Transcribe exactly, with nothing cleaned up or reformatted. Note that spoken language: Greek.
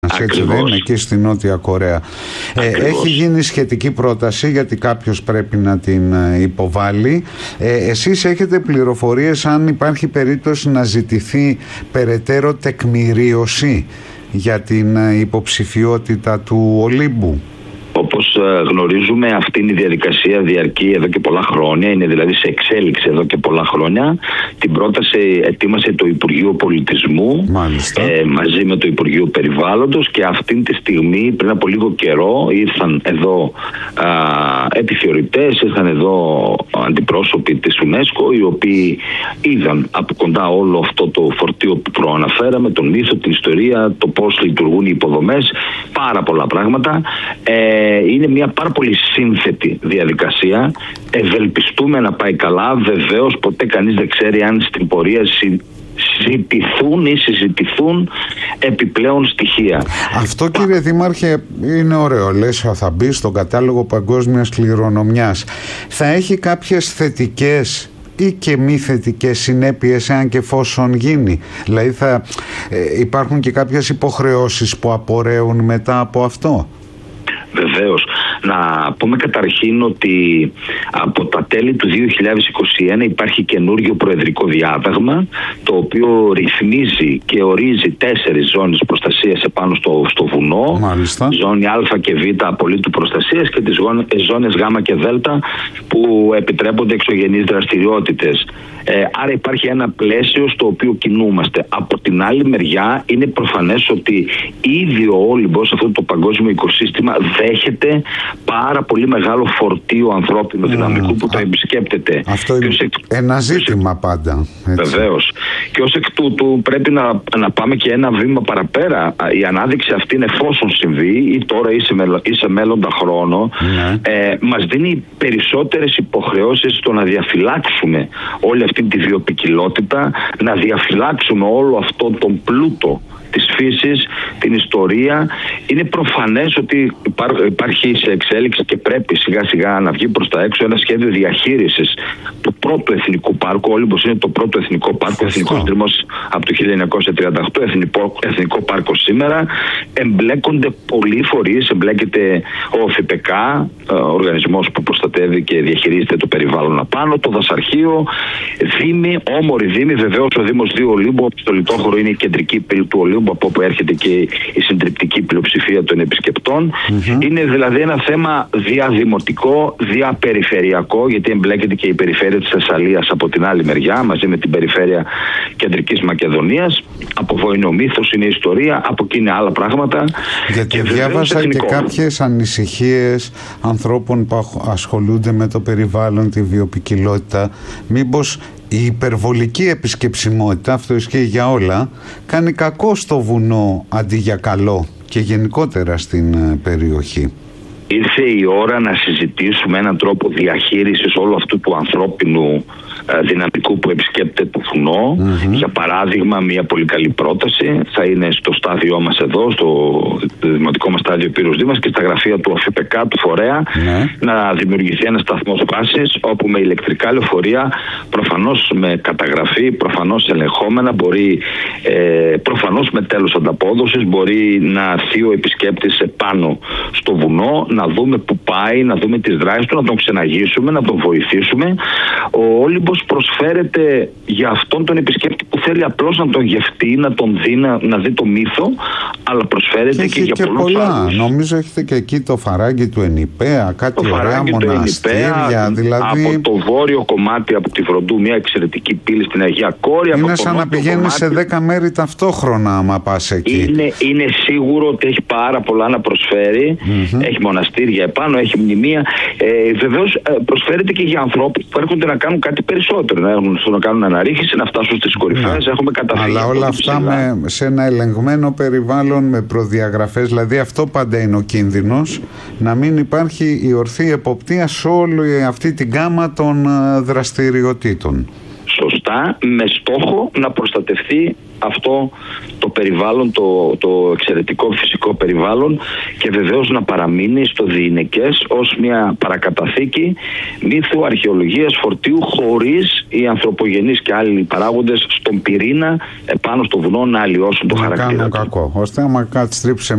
Έτσι δεν είναι, εκεί στη Νότια Κορέα. Ε, έχει γίνει σχετική πρόταση γιατί κάποιος πρέπει να την υποβάλει. Ε, εσείς έχετε πληροφορίες αν υπάρχει περίπτωση να ζητηθεί περαιτέρω τεκμηρίωση για την υποψηφιότητα του Ολύμπου? Όπως γνωρίζουμε, αυτή είναι η διαδικασία, διαρκεί εδώ και πολλά χρόνια, είναι δηλαδή σε εξέλιξη εδώ και πολλά χρόνια. Την πρόταση ετοίμασε το Υπουργείο Πολιτισμού ε, μαζί με το Υπουργείο Περιβάλλοντος, και αυτή τη στιγμή, πριν από λίγο καιρό, ήρθαν εδώ α, επιθεωρητές, ήρθαν εδώ αντιπρόσωποι της UNESCO, οι οποίοι είδαν από κοντά όλο αυτό το φορτίο που προαναφέραμε, τον μύθο, την ιστορία, το πώς λειτουργούν οι υποδομές, πάρα πολλά πράγματα. Ε, είναι μια πάρα πολύ σύνθετη διαδικασία. Ευελπιστούμε να πάει καλά. Βεβαίως ποτέ κανείς δεν ξέρει αν στην πορεία συζητηθούν ή συζητηθούν επιπλέον στοιχεία. Αυτό, κύριε Δήμαρχε, είναι ωραίο. Λες, θα μπει στον κατάλογο παγκόσμιας κληρονομιάς. Θα έχει κάποιες θετικές ή και μη θετικές συνέπειες εάν και εφόσον γίνει? Δηλαδή θα ε, υπάρχουν και κάποιες υποχρεώσεις που απορρέουν μετά από αυτό? Βεβαίως. Να πούμε καταρχήν ότι από τα τέλη του δύο χιλιάδες είκοσι ένα υπάρχει καινούργιο προεδρικό διάταγμα, το οποίο ρυθμίζει και ορίζει τέσσερις ζώνες προστασίας επάνω στο, στο βουνό. Μάλιστα. Ζώνη Α και Β απολύτου προστασίας και τις ζώνες Γ και Δ που επιτρέπονται εξωγενείς δραστηριότητες. Ε, άρα υπάρχει ένα πλαίσιο στο οποίο κινούμαστε. Από την άλλη μεριά είναι προφανές ότι ήδη ο Όλυμπος, αυτό το παγκόσμιο οικοσύστημα, δέχεται πάρα πολύ μεγάλο φορτίο ανθρώπινου mm. δυναμικού που το επισκέπτεται. Αυτό είναι εκ... ένα ζήτημα πάντα. Βεβαίως. Και ως εκ τούτου πρέπει να, να πάμε και ένα βήμα παραπέρα. Η ανάδειξη αυτή, εφόσον συμβεί ή τώρα ή σε, μελ, ή σε μέλλοντα χρόνο, mm. ε, μας δίνει περισσότερες υποχρεώσεις στο να διαφυλάξουμε όλη αυτή τη βιοποικιλότητα, να διαφυλάξουμε όλο αυτό τον πλούτο της φύσης, την ιστορία. Είναι προφανές ότι υπάρχει σε εξέλιξη και πρέπει σιγά σιγά να βγει προς τα έξω ένα σχέδιο διαχείρισης του πρώτου εθνικού πάρκου. Ο Όλυμπος είναι το πρώτο εθνικό πάρκο, εθνικός δρυμός από το χίλια εννιακόσια τριάντα οκτώ, εθνικό, εθνικό πάρκο σήμερα. Εμπλέκονται πολλοί φορείς, εμπλέκεται ο ΦΠΚ, ο οργανισμός που προστατεύει και διαχειρίζεται το περιβάλλον απάνω, το δασαρχείο, δήμοι, όμοροι δήμοι, βεβαίως ο Δήμος Δίου Ολύμπου, στο Λιτόχωρο είναι η κεντρική πύλη του Ολύμπου, από όπου έρχεται και η συντριπτική πλειοψηφία των επισκεπτών. Mm-hmm. Είναι δηλαδή ένα θέμα διαδημοτικό, διαπεριφερειακό, γιατί εμπλέκεται και η περιφέρεια της Θεσσαλίας από την άλλη μεριά, μαζί με την περιφέρεια Κεντρικής Μακεδονίας. Από εδώ είναι ο μύθος, είναι η ιστορία, από εκεί είναι άλλα πράγματα. Γιατί και διάβασα και κάποιες ανησυχίες ανθρώπων που ασχολούνται με το περιβάλλον, τη βιοποικιλότητα. Μήπως η υπερβολική επισκεψιμότητα, αυτό ισχύει για όλα, κάνει κακό στο βουνό αντί για καλό και γενικότερα στην περιοχή? Ήρθε η ώρα να συζητήσουμε έναν τρόπο διαχείρισης όλου αυτού του ανθρώπινου δυναμικού που επισκέπτεται το βουνό. Mm-hmm. Για παράδειγμα, μια πολύ καλή πρόταση θα είναι στο στάδιό μας εδώ, στο δημοτικό μας στάδιο Πύρους Δήμας και στα γραφεία του ΑΦΠΚ, του φορέα, mm-hmm. να δημιουργηθεί ένας σταθμός βάσης όπου με ηλεκτρικά λεωφορεία, προφανώς με καταγραφή, προφανώς ελεγχόμενα, μπορεί, ε, προφανώς με τέλος ανταπόδοσης, μπορεί να έρθει ο επισκέπτης επάνω στο βουνό, να δούμε που πάει, να δούμε τις δράσεις του, να τον ξεναγήσουμε, να τον βοηθήσουμε. Ο Όλυμπος προσφέρεται για αυτόν τον επισκέπτη που θέλει απλώς να τον γευτεί, να τον δει, να, να δει το μύθο, αλλά προσφέρεται και, και για πολλούς πολλά. άλλους. Νομίζω έχετε και εκεί το φαράγγι του Ενιπέα, κάτι το ωραία μοναστήρια. Δηλαδή... Από το βόρειο κομμάτι, από τη Βροντού, μια εξαιρετική πύλη στην Αγία Κόρη. Είναι σαν να πηγαίνει κομμάτι... σε δέκα μέρη ταυτόχρονα, άμα πας εκεί. Είναι, είναι σίγουρο ότι έχει πάρα πολλά να προσφέρει. Mm-hmm. Έχει μοναστήρια επάνω, έχει μνημεία. Ε, Βεβαίως προσφέρεται και για ανθρώπους που έρχονται να κάνουν κάτι περισσότερο. Να, έχουν, να κάνουν αναρρίχηση, να φτάσουν στις κορυφές. Ναι. Έχουμε καταφύγει. Αλλά όλα αυτά με, σε ένα ελεγμένο περιβάλλον με προδιαγραφές. Δηλαδή αυτό πάντα είναι ο κίνδυνος, να μην υπάρχει η ορθή εποπτεία σε όλη αυτή την γκάμα των δραστηριοτήτων. Σωστά, με στόχο να προστατευτεί αυτό το περιβάλλον, το, το εξαιρετικό φυσικό περιβάλλον, και βεβαίως να παραμείνει στο διηνεκές ως μια παρακαταθήκη μύθου, αρχαιολογίας, φορτίου, χωρίς οι ανθρωπογενείς και άλλοι παράγοντες στον πυρήνα επάνω στο βουνό να αλλοιώσουν το χαρακτήρα του. Να κάνουν κακό, ώστε άμα κάτι στρίψει